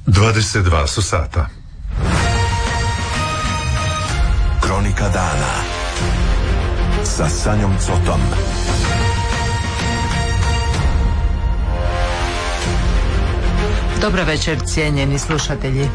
22 su sata. Kronika dana sa Sanjom Cotom. Dobra večer, cijenjeni slušatelji.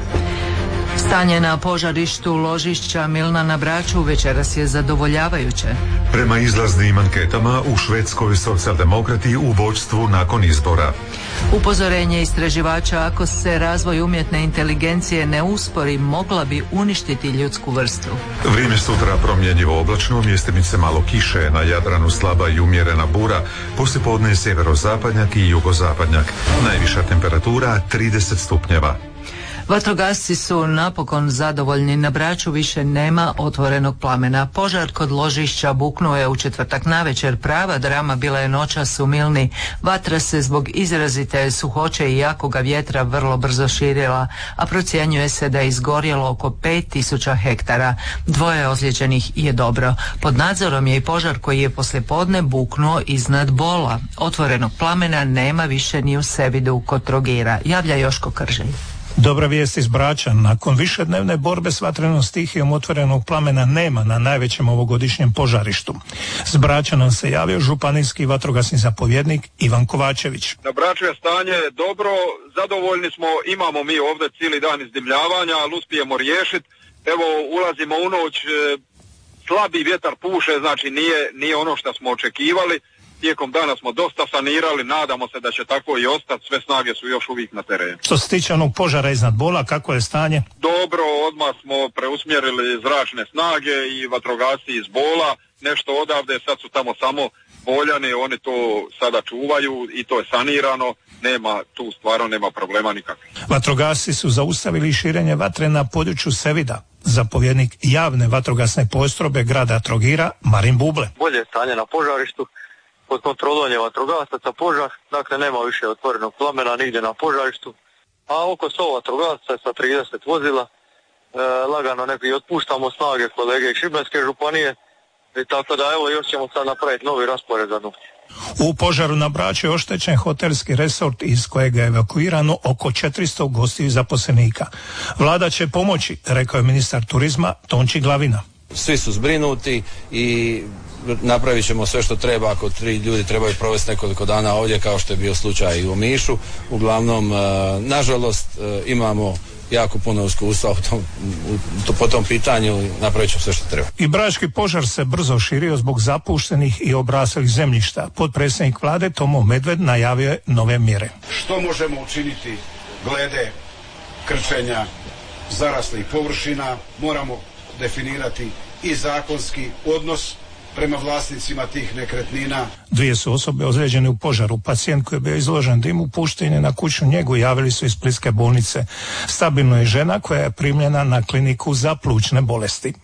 Stanje na požarištu ložišća Milna na Braču večeras je zadovoljavajuće. Prema izlaznim anketama u Švedskoj socijaldemokrati u vođstvu nakon izbora. Upozorenje istraživača, ako se razvoj umjetne inteligencije ne uspori, mogla bi uništiti ljudsku vrstu. Vrijeme sutra promjenjivo oblačno, mjestimice malo kiše, na Jadranu slaba i umjerena bura, poslijepodne sjeverozapadnjak i jugozapadnjak. Najviša temperatura 30 stupnjeva. Vatrogasci su napokon zadovoljni, na Braču više nema otvorenog plamena. Požar kod ložišća buknuo je u četvrtak navečer, prava drama bila je noćas u Milni. Vatra se zbog izrazite suhoće i jakoga vjetra vrlo brzo širila, a procjenjuje se da je izgorjelo oko 5000 hektara. 2 ozlijeđenih je dobro. Pod nadzorom je i požar koji je poslijepodne buknuo iznad Bola. Otvorenog plamena nema više ni u Sevidu kod Trogira, javlja Joško Krželj. Dobra vijest iz Brača, nakon višednevne borbe s vatrenom stihijom otvorenog plamena nema na najvećem ovogodišnjem požarištu. S Brača nam se javio županijski vatrogasni zapovjednik Ivan Kovačević. Na Braču je stanje dobro, zadovoljni smo, imamo mi ovdje cijeli dan izdimljavanja, ali uspijemo riješiti. Evo, ulazimo u noć, slabi vjetar puše, znači nije ono što smo očekivali. Tijekom dana smo dosta sanirali, nadamo se da će tako i ostati, sve snage su još uvijek na terenu. Što se tiče onog požara iznad Bola, kako je stanje? Dobro, odmah smo preusmjerili zračne snage i vatrogasci iz Bola, nešto odavde, sad su tamo samo Boljani, oni to sada čuvaju i to je sanirano, tu stvarno nema problema nikakvih. Vatrogasci su zaustavili širenje vatre na području Sevida. Zapovjednik javne vatrogasne postrojbe grada Trogira, Marin Buble. Bolje je stanje na požarištu. Pod kontrolom je vatrogasaca požar, dakle nema više otvorenog plamena nigdje na požarištu, a oko 100 vatrogasaca sa 30 vozila, lagano neki otpuštamo snage kolege iz Šibenske županije, i tako da evo još ćemo sad napraviti novi raspored za noć. U požaru na Braču je oštećen hotelski resort iz kojega je evakuirano oko 400 gostiju i zaposlenika. Vlada će pomoći, rekao je ministar turizma Tonči Glavina. Svi su zbrinuti i napravit ćemo sve što treba ako 3 ljudi trebaju provesti nekoliko dana ovdje, kao što je bio slučaj i u Omišu. Uglavnom, nažalost, imamo jako puno iskustva po tom pitanju i napravit ćemo sve što treba. I brački požar se brzo širio zbog zapuštenih i obraslih zemljišta. Potpredsjednik vlade Tomo Medved najavio je nove mjere. Što možemo učiniti glede krčenja zaraslih površina? Moramo definirati i zakonski odnos prema vlasnicima tih nekretnina. 2 su osobe ozlijeđene u požaru. Pacijent koji je bio izložen dimu pušten je na kućnu njegu, javili su iz Splitske bolnice. Stabilno je žena koja je primljena na kliniku za plućne bolesti.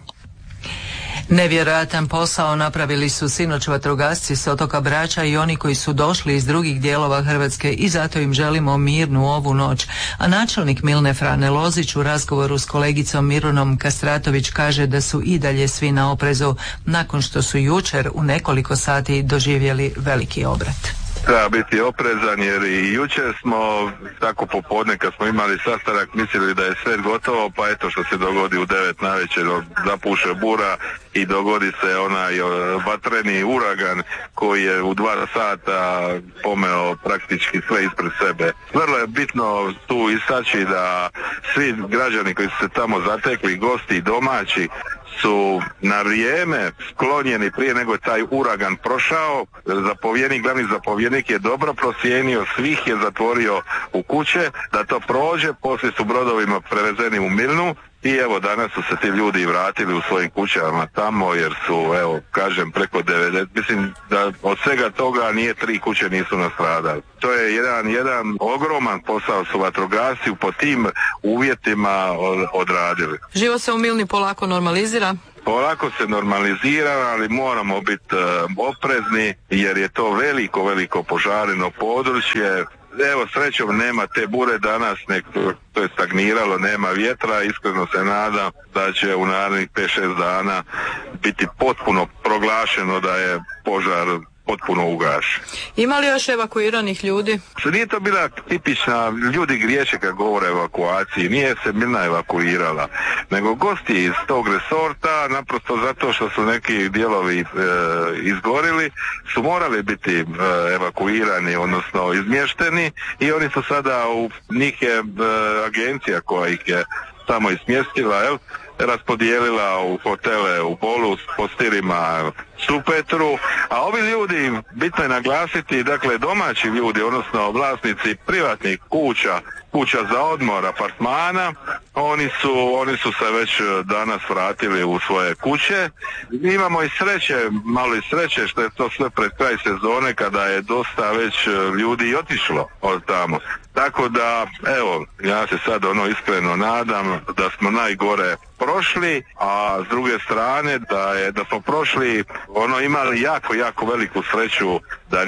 Nevjerojatan posao napravili su sinoć vatrogasci s otoka Brača i oni koji su došli iz drugih dijelova Hrvatske i zato im želimo mirnu ovu noć. A načelnik Milne Frane Lozić u razgovoru s kolegicom Mirunom Kastratović kaže da su i dalje svi na oprezu nakon što su jučer u nekoliko sati doživjeli veliki obrat. Treba biti oprezan jer i jučer smo tako popodne kad smo imali sastanak mislili da je sve gotovo, pa eto što se dogodi u 9 navečer, zapuše bura i dogodi se onaj vatreni uragan koji je u 2 sata pomeo praktički sve ispred sebe. Vrlo je bitno tu istaći da svi građani koji su se tamo zatekli, gosti i domaći, su na vrijeme sklonjeni prije nego je taj uragan prošao. Glavni zapovjednik je dobro procijenio, svih je zatvorio u kuće da to prođe, poslije su brodovima prevezeni u Milnu i evo danas su se ti ljudi vratili u svojim kućama tamo jer su, evo kažem, preko 90, mislim da od svega toga nije 3 kuće nisu nastradali. To je jedan ogroman posao su vatrogasci po tim uvjetima odradili. Život se u Milni polako normalizira? Polako se normalizira, ali moramo biti oprezni jer je to veliko požareno područje. Evo, srećom nema te bure danas, to je stagniralo, nema vjetra, iskreno se nadam da će u narednih 5-6 dana biti potpuno proglašeno da je požar potpuno ugaši. Ima li još evakuiranih ljudi? Nije to bila tipična, ljudi griješe kad govore o evakuaciji, nije se Mirna evakuirala, nego gosti iz tog resorta, naprosto zato što su neki dijelovi izgorili, su morali biti evakuirani, odnosno izmješteni, i oni su sada, njih je agencija koja ih je tamo ismjestila, raspodijelila u hotele u Bolu, Postirima, Supetru, a ovi ljudi, bitno je naglasiti, dakle domaći ljudi, odnosno vlasnici privatnih kuća za odmor, apartmana, oni su se već danas vratili u svoje kuće. Imamo i sreće, malo i sreće što je to sve pred kraj sezone kada je dosta već ljudi i otišlo od tamo. Tako da, evo, ja se sad iskreno nadam da smo najgore prošli, a s druge strane da smo prošli, imali jako veliku sreću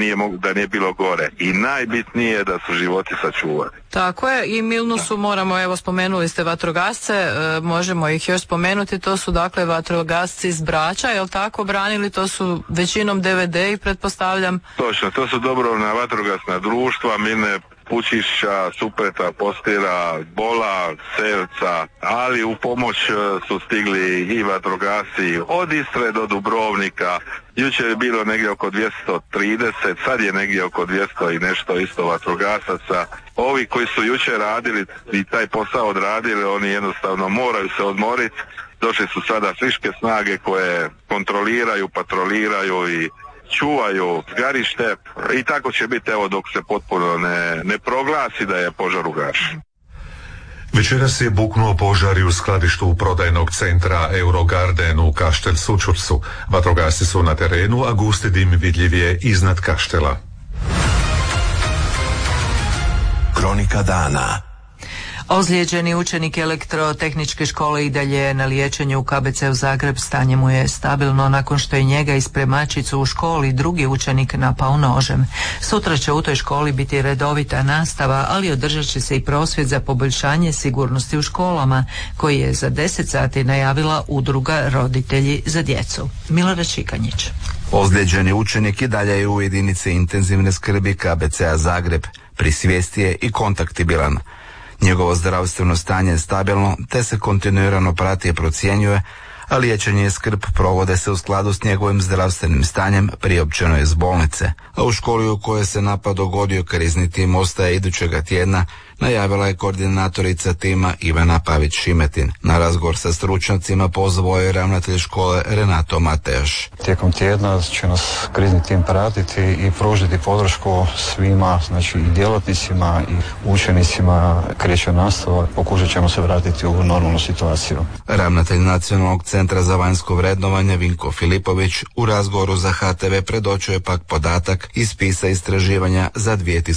da nije bilo gore. I najbitnije je da su životi sačuvani. Tako je, i Milnusu moramo, evo spomenuli ste vatrogasce, možemo ih još spomenuti, to su dakle vatrogasci iz Brača, jel tako, branili, to su većinom DVD-i, pretpostavljam. Točno, to su dobrovoljna vatrogasna društva, Milne, Pučišća, Supeta, Postira, Bola, Sevca, ali u pomoć su stigli i vatrogasci od Istre do Dubrovnika. Jučer je bilo negdje oko 230, sad je negdje oko 200 i nešto isto vatrogasaca. Ovi koji su jučer radili i taj posao odradili, oni jednostavno moraju se odmoriti. Došli su sada friške snage koje kontroliraju, patroliraju i čuvaju zgarište, i tako će biti, evo, dok se potpuno ne proglasi da je požar ugašen. Večeras je buknuo požar i u skladištu prodajnog centra Eurogarden u Kaštel Sućurcu. Vatrogasci su na terenu, a gusti dim vidljiv je iznad kaštela. Kronika dana. Ozlijeđeni učenik elektrotehničke škole i dalje je na liječenju u KBC-u Zagreb, stanje mu je stabilno nakon što je njega i spremačicu u školi drugi učenik napao nožem. Sutra će u toj školi biti redovita nastava, ali održat će se i prosvjed za poboljšanje sigurnosti u školama, koji je za 10 sati najavila udruga Roditelji za djecu. Milorad Šikanjić. Ozlijeđeni učenik i dalje je u jedinici intenzivne skrbi KBC-a Zagreb, pri svijesti je i kontaktibilan. Njegovo zdravstveno stanje je stabilno, te se kontinuirano prati i procjenjuje, a liječenje i skrb provode se u skladu s njegovim zdravstvenim stanjem, priopćeno je iz bolnice. A u školi u kojoj se napad dogodio krizni tim ostaje idućega tjedna, najavila je koordinatorica tima Ivana Pavić-Šimetin. Na razgovor sa stručnjacima pozvao je ravnatelj škole Renato Matejaš. Tijekom tjedna će nas krizni tim pratiti i pružiti podršku svima, znači i djelatnicima i učenicima. Kreće nastava, pokušat ćemo se vratiti u normalnu situaciju. Ravnatelj Nacionalnog centra za vanjsko vrednovanje Vinko Filipović u razgovoru za HTV predočio je pak podatak iz spisa istraživanja za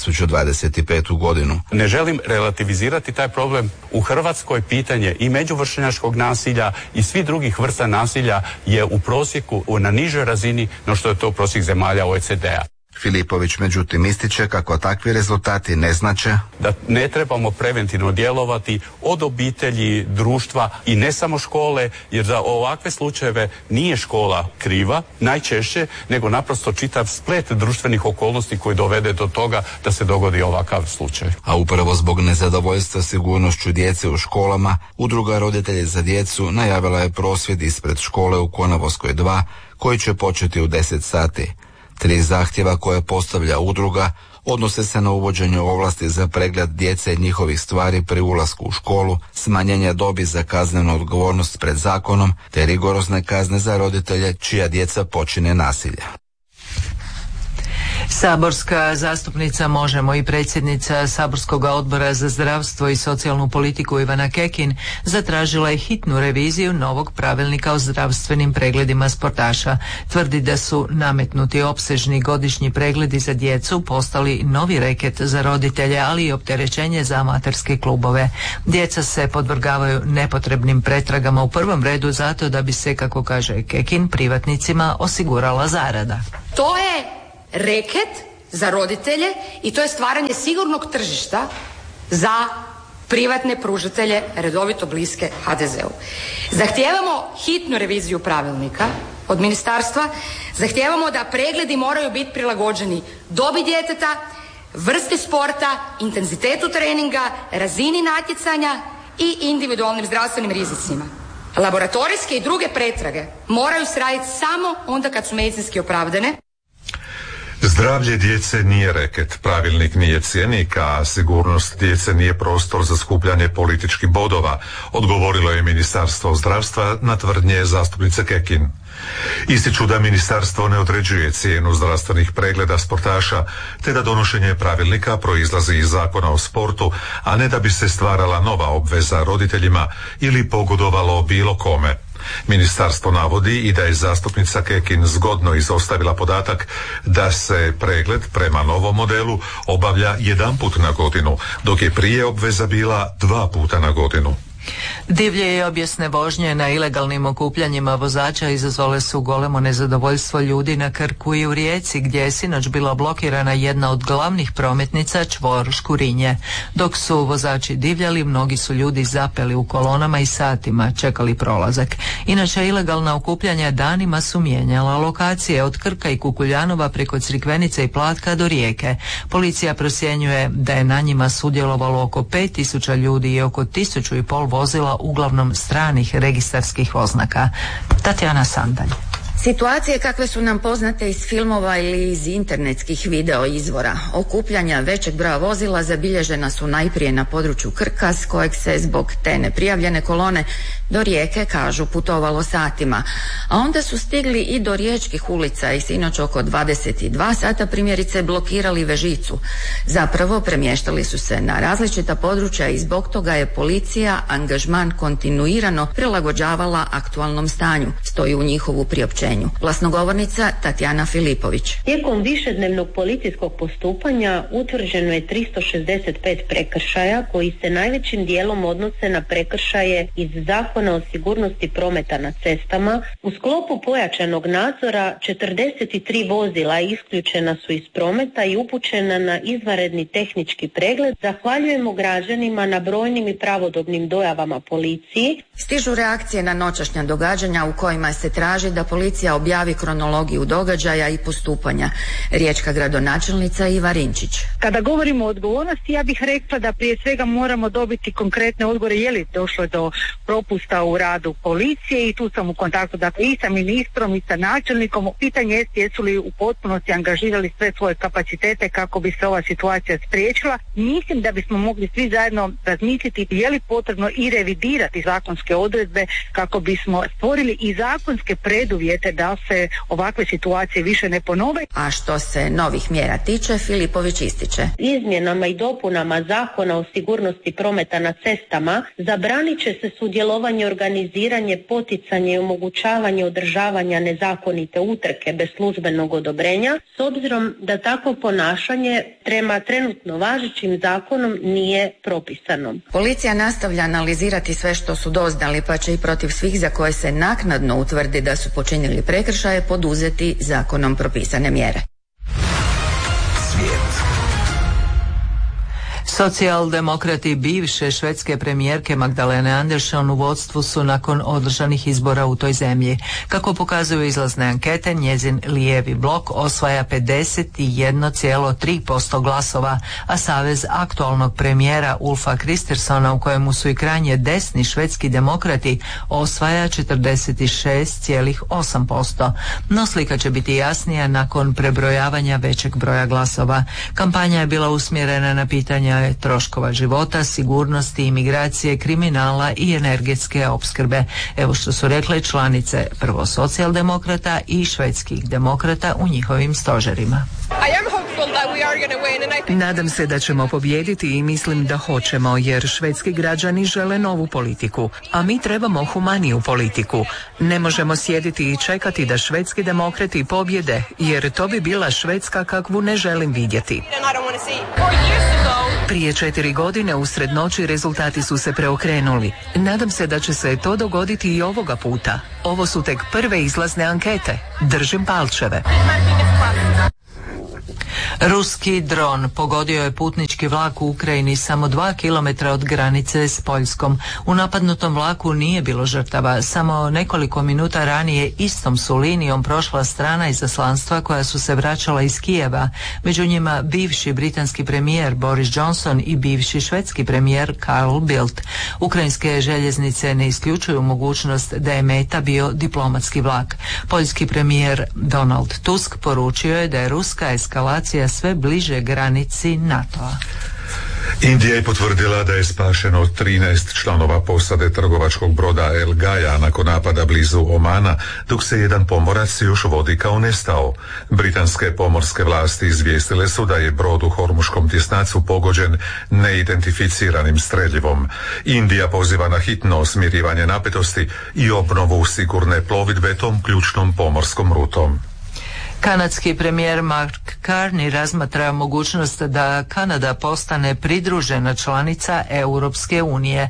2025. godinu. Ne želim relativizirati taj problem. U Hrvatskoj pitanje i međuvršnjačkog nasilja i svih drugih vrsta nasilja je u prosjeku na nižoj razini no što je to prosjek zemalja OECD-a. Filipović međutim ističe kako takvi rezultati ne znače da ne trebamo preventivno djelovati od obitelji, društva i ne samo škole, jer za ovakve slučajeve nije škola kriva najčešće, nego naprosto čitav splet društvenih okolnosti koji dovede do toga da se dogodi ovakav slučaj. A upravo zbog nezadovoljstva sigurnošću djece u školama, udruga Roditelji za djecu najavila je prosvjed ispred škole u Konavoskoj 2 koji će početi u 10 sati. 3 zahtjeva koje postavlja udruga odnose se na uvođenje ovlasti za pregled djece i njihovih stvari pri ulasku u školu, smanjenje dobi za kaznenu odgovornost pred zakonom, te rigorozne kazne za roditelje čija djeca počine nasilje. Saborska zastupnica Možemo i predsjednica Saborskog odbora za zdravstvo i socijalnu politiku Ivana Kekin zatražila je hitnu reviziju novog pravilnika o zdravstvenim pregledima sportaša. Tvrdi da su nametnuti opsežni godišnji pregledi za djecu postali novi reket za roditelje, ali i opterećenje za amaterske klubove. Djeca se podvrgavaju nepotrebnim pretragama u prvom redu zato da bi se, kako kaže Kekin, privatnicima osigurala zarada. To je reket za roditelje i to je stvaranje sigurnog tržišta za privatne pružatelje redovito bliske HDZ-u. Zahtijevamo hitnu reviziju pravilnika od ministarstva, zahtijevamo da pregledi moraju biti prilagođeni dobi djeteta, vrsti sporta, intenzitetu treninga, razini natjecanja i individualnim zdravstvenim rizicima. Laboratorijske i druge pretrage moraju se raditi samo onda kad su medicinski opravdane. Zdravlje djece nije reket, pravilnik nije cjenik, a sigurnost djece nije prostor za skupljanje političkih bodova, odgovorilo je Ministarstvo zdravstva na tvrdnje zastupnice Kekin. Ističu da ministarstvo ne određuje cijenu zdravstvenih pregleda sportaša, te da donošenje pravilnika proizlazi iz Zakona o sportu, a ne da bi se stvarala nova obveza roditeljima ili pogodovalo bilo kome. Ministarstvo navodi i da je zastupnica Kekin zgodno izostavila podatak da se pregled prema novom modelu obavlja 1 put na godinu, dok je prije obveza bila 2 puta na godinu. Divlje i objesne vožnje na ilegalnim okupljanjima vozača izazvale su golemo nezadovoljstvo ljudi na Krku i u Rijeci, gdje je sinoć bila blokirana jedna od glavnih prometnica, čvor Škurinje. Dok su vozači divljali, mnogi su ljudi zapeli u kolonama i satima čekali prolazak. Inače, ilegalna okupljanja danima su mijenjala lokacije od Krka i Kukuljanova preko Crikvenice i Platka do Rijeke. Policija procjenjuje da je na njima sudjelovalo oko 5.000 ljudi i oko 1.500 vozila, uglavnom stranih registarskih oznaka. Tatjana Sandalj. Situacije kakve su nam poznate iz filmova ili iz internetskih video izvora. Okupljanja većeg broja vozila zabilježena su najprije na području Krka, s kojeg se zbog te neprijavljene kolone do Rijeke, kažu, putovalo satima. A onda su stigli i do riječkih ulica i sinoć oko 22 sata primjerice blokirali Vežicu. Zapravo premještali su se na različita područja i zbog toga je policija angažman kontinuirano prilagođavala aktualnom stanju, stoji u njihovu priopćenju. Glasnogovornica Tatjana Filipović. Tijekom višednevnog policijskog postupanja utvrđeno je 365 prekršaja koji se najvećim dijelom odnose na prekršaje iz Zakona o sigurnosti prometa na cestama. U sklopu pojačanog nadzora 43 vozila isključena su iz prometa i upućena na izvanredni tehnički pregled. Zahvaljujemo građanima na brojnim i pravodobnim dojavama policiji. Stižu reakcije na noćašnja događanja u kojima se traži da policija objavi kronologiju događaja i postupanja. Riječka gradonačelnica Iva Rinčić. Kada govorimo o odgovornosti, ja bih rekla da prije svega moramo dobiti konkretne odgovore je li došlo do propusta u radu policije i tu sam u kontaktu dakle i sa ministrom i sa načelnikom. Pitanje je jesu li u potpunosti angažirali sve svoje kapacitete kako bi se ova situacija spriječila. Mislim da bismo mogli svi zajedno razmisliti je li potrebno i revidirati zakonske odredbe kako bismo stvorili i zakonske preduvjete da se ovakve situacije više ne ponove. A što se novih mjera tiče, Filipović ističe. Izmjenama i dopunama Zakona o sigurnosti prometa na cestama zabranit će se sudjelovanje, organiziranje, poticanje i omogućavanje održavanja nezakonite utrke bez službenog odobrenja, s obzirom da takvo ponašanje prema trenutno važećim zakonom nije propisano. Policija nastavlja analizirati sve što su doznali, pa će i protiv svih za koje se naknadno utvrdi da su počinili prekršaje poduzeti zakonom propisane mjere. Svijet. Socijaldemokrati bivše švedske premijerke Magdalene Andersson u vodstvu su nakon održanih izbora u toj zemlji. Kako pokazuju izlazne ankete, njezin lijevi blok osvaja 51,3% glasova, a savez aktualnog premijera Ulfa Kristerssona, u kojemu su i krajnje desni švedski demokrati, osvaja 46,8%. No slika će biti jasnija nakon prebrojavanja većeg broja glasova. Kampanja je bila usmjerena na pitanja troškova života, sigurnosti, imigracije, kriminala i energetske opskrbe. Evo što su rekle članice prvo socijaldemokrata i švedskih demokrata u njihovim stožerima. Nadam se da ćemo pobijediti i mislim da hoćemo, jer švedski građani žele novu politiku, a mi trebamo humaniju politiku. Ne možemo sjediti i čekati da švedski demokrati pobjede, jer to bi bila Švedska kakvu ne želim vidjeti. Prije 4 godine usred noći rezultati su se preokrenuli. Nadam se da će se to dogoditi i ovoga puta. Ovo su tek prve izlazne ankete. Držim palčeve. Ruski dron pogodio je putnički vlak u Ukrajini samo 2 kilometra od granice s Poljskom. U napadnutom vlaku nije bilo žrtava. Samo nekoliko minuta ranije istom su linijom prošla strana izaslanstva koja su se vraćala iz Kijeva. Među njima bivši britanski premijer Boris Johnson i bivši švedski premijer Carl Bildt. Ukrajinske željeznice ne isključuju mogućnost da je meta bio diplomatski vlak. Poljski premijer Donald Tusk poručio je da je ruska eskalacija sve bliže granici NATO-a. Indija je potvrdila da je spašeno 13 članova posade trgovačkog broda El Gaja nakon napada blizu Omana, dok se jedan pomorac još vodi kao nestao. Britanske pomorske vlasti izvijestile su da je brod u Hormuškom tjesnacu pogođen neidentificiranim streljivom. Indija poziva na hitno smirivanje napetosti i obnovu sigurne plovidbe tom ključnom pomorskom rutom. Kanadski premijer Mark Carney razmatra mogućnost da Kanada postane pridružena članica Europske unije,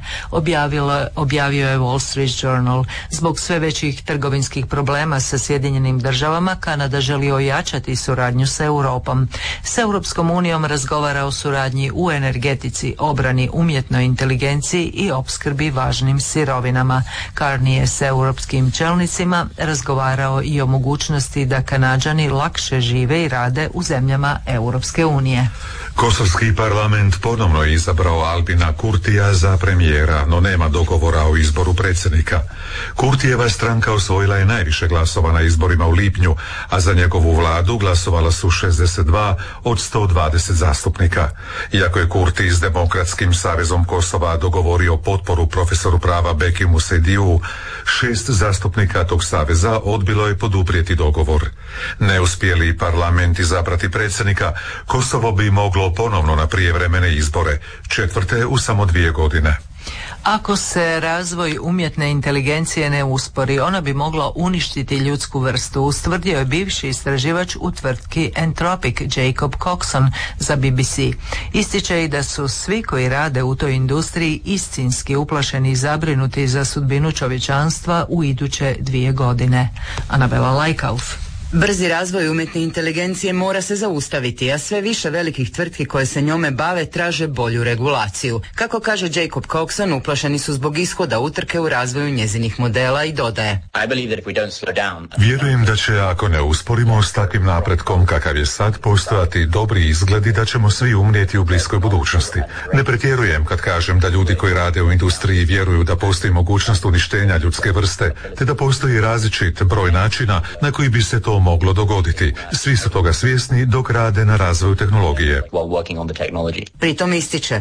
objavio je Wall Street Journal. Zbog sve većih trgovinskih problema sa Sjedinjenim državama, Kanada želi ojačati suradnju sa Europom. S Europskom unijom razgovara o suradnji u energetici, obrani, umjetnoj inteligenciji i opskrbi važnim sirovinama. Carney je s europskim čelnicima razgovarao i o mogućnosti da Kanađani lakše žive i rade u zemljama Europske unije. Kosovski parlament ponovno je izabrao Albina Kurtija za premijera, no nema dogovora o izboru predsjednika. Kurtijeva stranka osvojila je najviše glasova na izborima u lipnju, a za njegovu vladu glasovala su 62 od 120 zastupnika. Iako je Kurti s Demokratskim savezom Kosova dogovorio potporu profesoru prava Bekimu Sediju, 6 zastupnika tog saveza odbilo je poduprijeti dogovor. Neuspjeli parlament izabrati predsjednika, Kosovo bi moglo ponovno na prijevremene izbore, 4. u samo 2 godine. Ako se razvoj umjetne inteligencije ne uspori, ona bi mogla uništiti ljudsku vrstu, ustvrdio je bivši istraživač u tvrtki Anthropic Jacob Coxon za BBC. Ističe i da su svi koji rade u toj industriji istinski uplašeni i zabrinuti za sudbinu čovječanstva u iduće 2 godine. Anabela Lajkauf. Brzi razvoj umjetne inteligencije mora se zaustaviti, a sve više velikih tvrtki koje se njome bave traže bolju regulaciju. Kako kaže Jacob Coxon, uplašeni su zbog ishoda utrke u razvoju njezinih modela i dodaje: Vjerujem da će, ako ne usporimo s takvim napretkom kakav je sad, postojati dobri izgledi da ćemo svi umrijeti u bliskoj budućnosti. Ne pretjerujem kad kažem da ljudi koji rade u industriji vjeruju da postoji mogućnost uništenja ljudske vrste, te da postoji različit broj načina na koji bi se to moglo dogoditi. Svi su toga svjesni dok rade na razvoju tehnologije. Pritom ističe: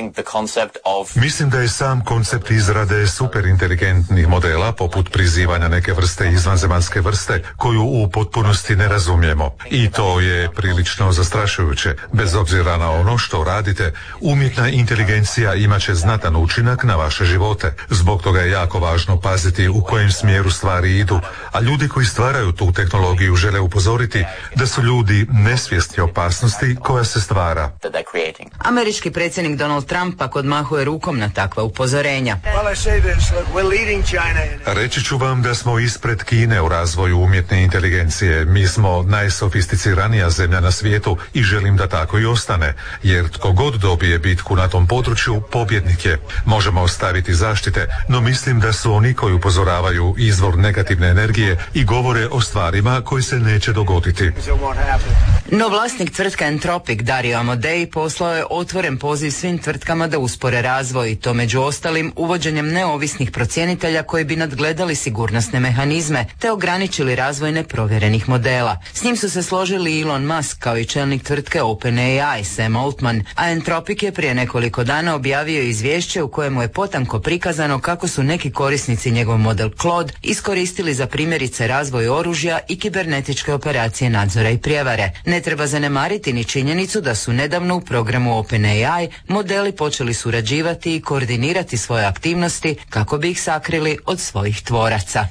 Mislim da je sam koncept izrade superinteligentnih modela, poput prizivanja neke vrste izvanzemaljske vrste, koju u potpunosti ne razumijemo. I to je prilično zastrašujuće. Bez obzira na ono što radite, umjetna inteligencija imat će znatan učinak na vaše živote. Zbog toga je jako važno paziti u kojem smjeru stvari idu, a ljudi koji stvaraju tu tehnologiju žele upozoriti da su ljudi nesvjesni opasnosti koja se stvara. Američki predsjednik Donald Trump pak odmahuje rukom na takva upozorenja. Reći ću vam da smo ispred Kine u razvoju umjetne inteligencije. Mi smo najsofisticiranija zemlja na svijetu i želim da tako i ostane, jer tko god dobije bitku na tom području, pobjednik je. Možemo ostaviti zaštite, no mislim da su oni koji upozoravaju izvor negativne energije i govore o stvarima koji se neće dogoditi. No vlasnik tvrtke Anthropic Dario Amodei poslao je otvoren poziv svim tvrtkama da uspore razvoj, i to među ostalim uvođenjem neovisnih procjenitelja koji bi nadgledali sigurnosne mehanizme te ograničili razvoj neprovjerenih modela. S njim su se složili Elon Musk kao i čelnik tvrtke OpenAI Sam Altman, a Anthropic je prije nekoliko dana objavio izvješće u kojemu je potanko prikazano kako su neki korisnici njegov model Claude iskoristili za primjerice razvoj oružja i kibernetičke operacije nadzora i prijevare. Ne treba zanemariti ni činjenicu da su nedavno u programu OpenAI modeli počeli surađivati i koordinirati svoje aktivnosti kako bi ih sakrili od svojih tvoraca.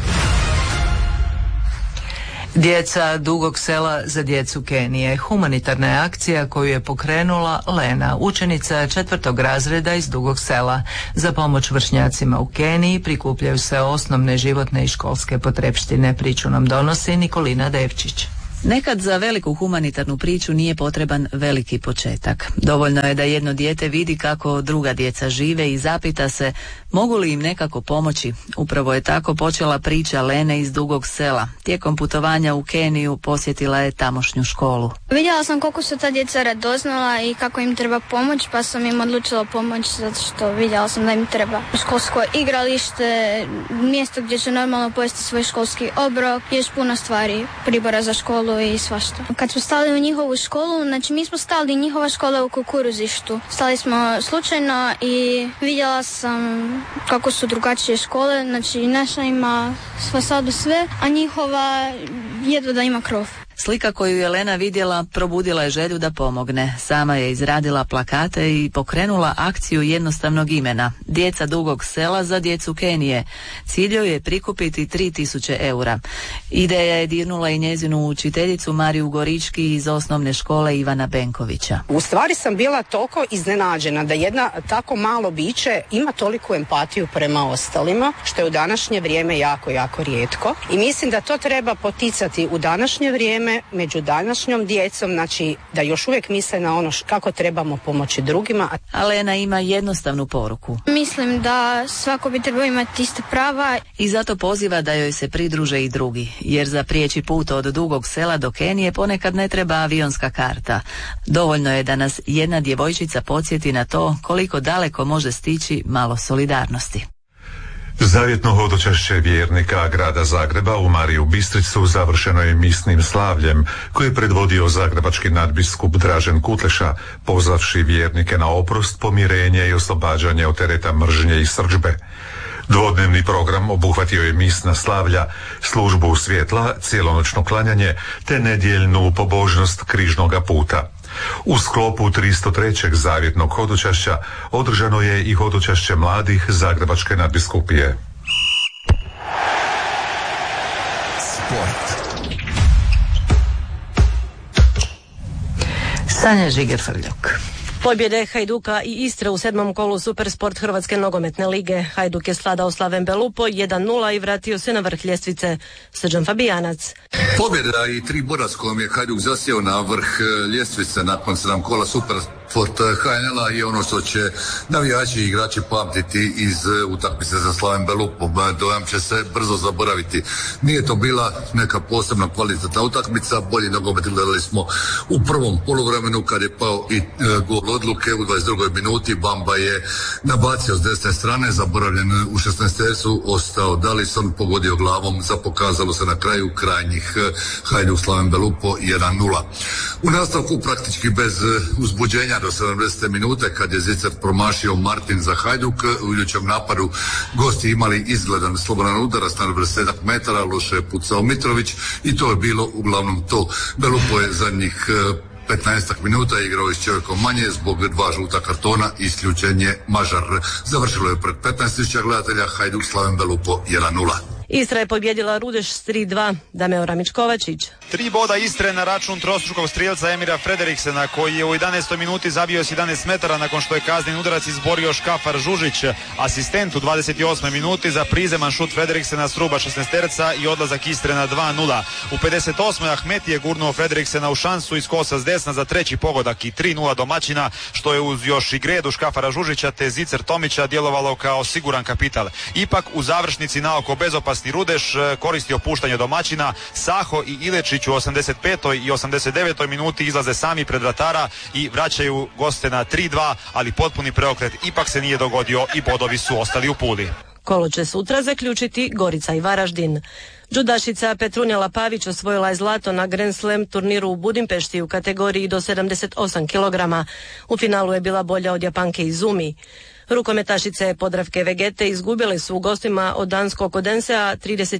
Djeca Dugog Sela za djecu Kenije. Humanitarna je akcija koju je pokrenula Lena, učenica 4. razreda iz Dugog Sela. Za pomoć vršnjacima u Keniji prikupljaju se osnovne životne i školske potrepštine. Priču nam donosi Nikolina Devčić. Nekad za veliku humanitarnu priču nije potreban veliki početak. Dovoljno je da jedno dijete vidi kako druga djeca žive i zapita se mogu li im nekako pomoći. Upravo je tako počela priča Lene iz Dugog Sela. Tijekom putovanja u Keniju posjetila je tamošnju školu. Vidjela sam koliko su ta djeca radoznala i kako im treba pomoć, pa sam im odlučila pomoći zato što vidjela sam da im treba školsko igralište, mjesto gdje će normalno pojesti svoj školski obrok, još puno stvari, pribora za školu i svašta. Kad smo stali u njihovu školu, znači mi smo stali, njihova škola u kukuruzištu. Stali smo slučajno i vidjela sam kako su drugačije škole, znači naša ima fasadu sve, a njihova jedva da ima krov. Slika koju je Lena vidjela probudila je želju da pomogne. Sama je izradila plakate i pokrenula akciju jednostavnog imena Djeca Dugog Sela za djecu Kenije. Cilj joj je prikupiti 3000 eura. Ideja je dirnula i njezinu učiteljicu Mariju Gorički iz osnovne škole Ivana Benkovića. U stvari sam bila toliko iznenađena da jedna tako malo biće ima toliku empatiju prema ostalima, što je u današnje vrijeme jako, jako rijetko. I mislim da to treba poticati u današnje vrijeme među današnjom djecom, znači da još uvijek misle na ono kako trebamo pomoći drugima. A Lena ima jednostavnu poruku. Mislim da svako bi trebao imati iste prava. I zato poziva da joj se pridruže i drugi, jer za prijeći put od Dugog Sela do Kenije ponekad ne treba avionska karta. Dovoljno je da nas jedna djevojčica podsjeti na to koliko daleko može stići malo solidarnosti. Zavjetno hodočašće vjernika grada Zagreba u Mariju Bistricu završeno je misnim slavljem koje je predvodio zagrebački nadbiskup Dražen Kutleša, pozvavši vjernike na oprost, pomirenje i oslobađanje od tereta mržnje i srdžbe. Dvodnevni program obuhvatio je misna slavlja, službu svjetla, cijelonoćno klanjanje te nedjeljnu pobožnost križnoga puta. U sklopu 303. zavjetnog hodočašća održano je i hodočašće mladih Zagrebačke nadbiskupije. Sport. Sanja Žiger-Frljok. Pobjede Hajduka i Istre u 7. kolu Supersport Hrvatske nogometne lige. Hajduk je sladao Slaven Belupo 1-0 i vratio se na vrh ljestvice. Srđan Fabijanac. Pobjeda i 3 boda s kojom je Hajduk zasjeo na vrh ljestvice nakon 7 kola Supersport HNL-a je ono što će navijači i igrači pamtiti iz utakmice za Slaven Belupom. Dojam će se brzo zaboraviti. Nije to bila neka posebna kvalitetna utakmica, bolji nogomet gledali smo u prvom poluvremenu kad je pao i gol odluke u 22. minuti. Bamba je nabacio s desne strane, zaboravljen u 16. ostao Dalison, pogodio glavom, zapokazalo se na kraju krajnjih Hajduk Slaven Belupo 1-0. U nastavku praktički bez uzbuđenja do 70. minute kad je Zicer promašio Martin za Hajduk, u idućem napadu gosti imali izgledan slobodan udarac na 20 metara, loše je pucao Mitrović i to je bilo uglavnom to. Belupo je zadnjih 15 minuta igrao s čovjekom manje zbog 2 žuta kartona i isključen je Mažar. Završilo je pred 15.000 gledatelja Hajduk Slaven Belupo 1-0. Istra je pobjedila Rudeš s 3-2. Dameo Ramić-Kovačić. 3 boda Istre na račun trostručkog strijelca Emira Frederiksena koji je u 11. minuti zabio s 11 metara nakon što je kazneni udarac izborio Škafar Žužić. Asistent u 28. minuti za prizeman šut Frederiksena s ruba 16-terca i odlazak Istre na 2-0. U 58. Ahmet je gurnuo Frederiksena u šansu iz kosa s desna za treći pogodak i 3-0 domaćina, što je uz još i gredu Škafara Žužića te Zicer Tomića djelovalo kao siguran kapital. Ipak u završnici naoko bezopasni Rudeš koristio puštanje domaćina. Saho i Ilečić u 85. i 89. minuti izlaze sami pred vratara i vraćaju goste na 3-2, ali potpuni preokret ipak se nije dogodio i bodovi su ostali u Puli. Kolo će sutra zaključiti Gorica i Varaždin. Džudašica Petrunjala Pavić osvojila je zlato na Grand Slam turniru u Budimpešti u kategoriji do 78 kg. U finalu je bila bolja od Japanke Izumi. Rukometašice Podravke Vegete izgubile su u gostima od danskog Odensea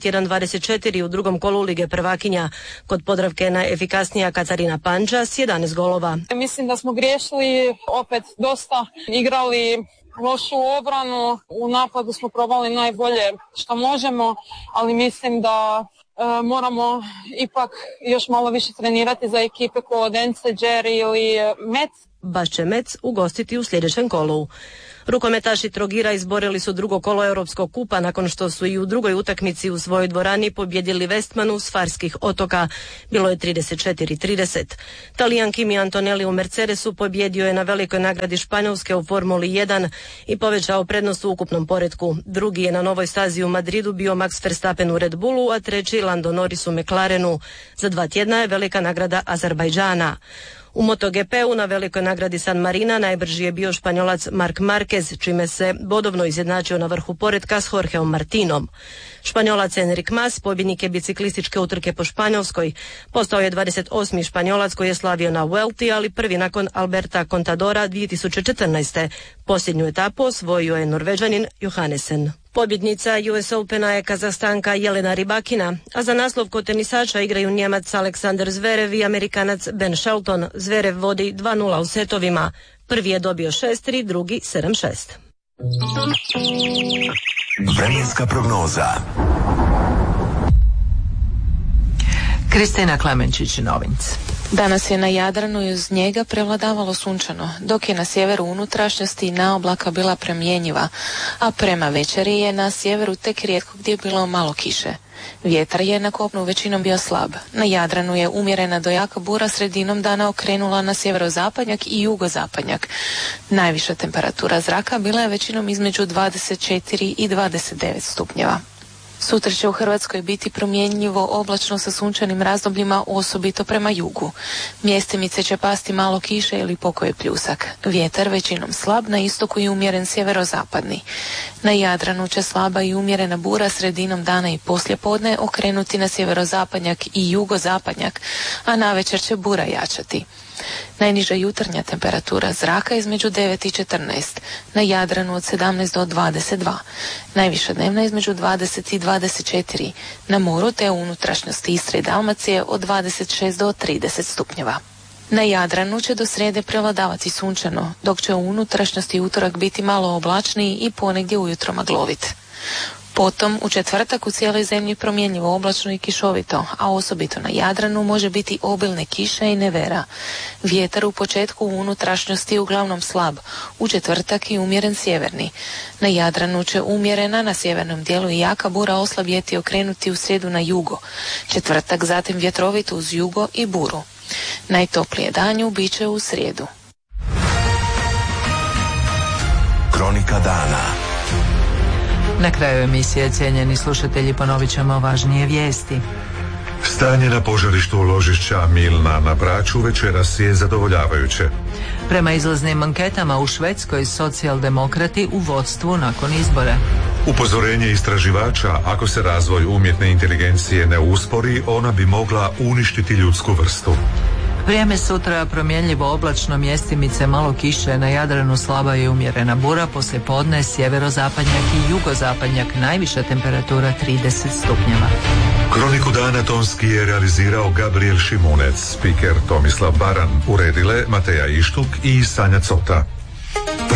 31-24 u drugom kolu Lige prvakinja. Kod Podravke je najefikasnija Katarina Panđa s 11 golova. Mislim da smo griješili opet dosta, igrali lošu obranu, u napadu smo probali najbolje što možemo, ali mislim da moramo ipak još malo više trenirati za ekipe kao Odense, Jerry ili Metz. Baščemec ugostiti u sljedećem kolu. Rukometaši Trogira izborili su drugo kolo Europskog kupa nakon što su i u drugoj utakmici u svojoj dvorani pobjedili Westmanu s Farskih otoka. Bilo je 34-30. Talijan Kimi Antonelli u Mercedesu pobjedio je na velikoj nagradi Španjolske u Formuli 1 i povećao prednost u ukupnom poretku. Drugi je na novoj stazi u Madridu bio Max Verstappen u Red Bullu, a treći Lando Norris u McLarenu. Za 2 tjedna je velika nagrada Azerbajdžana. U MotoGP-u na velikoj nagradi San Marina najbrži je bio Španjolac Marc Marquez, čime se bodovno izjednačio na vrhu poretka s Jorgeom Martinom. Španjolac Enric Mas, pobjednik je biciklističke utrke po Španjolskoj. Postao je 28. Španjolac koji je slavio na Vuelti, ali prvi nakon Alberta Contadora 2014. Posljednju etapu osvojio je Norvežanin Johannesen. Pobjednica US Opena je Kazahstanka Jelena Rybakina, a za naslov kod tenisača igraju Njemac Aleksander Zverev i Amerikanac Ben Shelton. Zverev vodi 2-0 u setovima. Prvi je dobio 6-3, drugi 7-6. Vremenska prognoza. Kristina Klemenčić-Novinc. Danas je na Jadranu i uz njega prevladavalo sunčano, dok je na sjeveru unutrašnjosti na oblaka bila premjenjiva, a prema večeri je na sjeveru tek rijetko gdje bilo malo kiše. Vjetar je na kopnu većinom bio slab. Na Jadranu je umjerena do jaka bura sredinom dana okrenula na sjeverozapadnjak i jugozapadnjak. Najviša temperatura zraka bila je većinom između 24 i 29 stupnjeva. Sutra će u Hrvatskoj biti promjenjivo oblačno sa sunčanim razdobljima, osobito prema jugu. Mjestimice će pasti malo kiše ili pokoje pljusak. Vjetar većinom slab, na istoku i umjeren sjeverozapadni. Na Jadranu će slaba i umjerena bura sredinom dana i poslijepodne okrenuti na sjeverozapadnjak i jugozapadnjak, a navečer će bura jačati. Najniža jutarnja temperatura zraka između 9 i 14, na Jadranu od 17 do 22, najviša dnevna između 20 i 24, na moru te u unutrašnjosti Istre i Dalmacije od 26 do 30 stupnjeva. Na Jadranu će do srijede prevladavati sunčano, dok će u unutrašnjosti utorak biti malo oblačniji i ponegdje ujutro maglovit. Potom u četvrtak u cijeloj zemlji promjenjivo oblačno i kišovito, a osobito na Jadranu može biti obilne kiše i nevera. Vjetar u početku u unutrašnjosti uglavnom slab, u četvrtak i umjeren sjeverni. Na Jadranu će umjerena, na sjevernom dijelu i jaka bura oslabjeti i okrenuti u srijedu na jugo. Četvrtak zatim vjetrovito uz jugo i buru. Najtoplije danju bit će u srijedu. Kronika dana. Na kraju emisije, cijenjeni slušatelji, ponovit ćemo važnije vijesti. Stanje na požarištu ložišća Milna na Braču večeras je zadovoljavajuće. Prema izlaznim anketama u Švedskoj socijaldemokrati u vodstvu nakon izbora. Upozorenje istraživača, ako se razvoj umjetne inteligencije ne uspori, ona bi mogla uništiti ljudsku vrstu. Vrijeme sutra promjenljivo oblačno, mjestimice malo kiše, na Jadranu slaba i umjerena bura, poslije podne sjeverozapadnjak i jugozapadnjak, najviša temperatura 30 stupnjeva. Kroniku dana tonski je realizirao Gabriel Šimunec, spiker Tomislav Baran, uredile Mateja Ištuk i Sanja Cota.